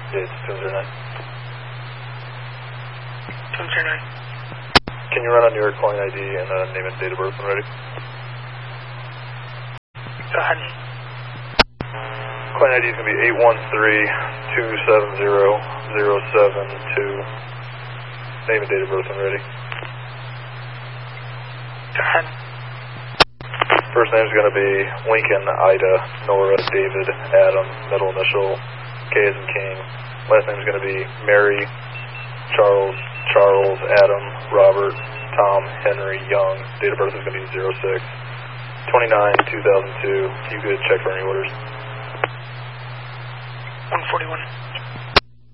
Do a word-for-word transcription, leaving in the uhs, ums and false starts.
Yeah, it's two zero nine. two zero nine. Can you run on your client I D and uh, name and date of birth when ready? Go ahead. Client I D is going to be eight one three, two seven zero, zero seven two. Name and date of birth when ready. Go ahead. First name is going to be Lincoln, Ida, Nora, David, Adam, middle initial, K as in King. Last name is going to be Mary, Charles, Charles, Adam, Robert, Tom, Henry, Young. Date of birth is going to be zero six twenty-nine two thousand two. You could check for any orders. one forty-one.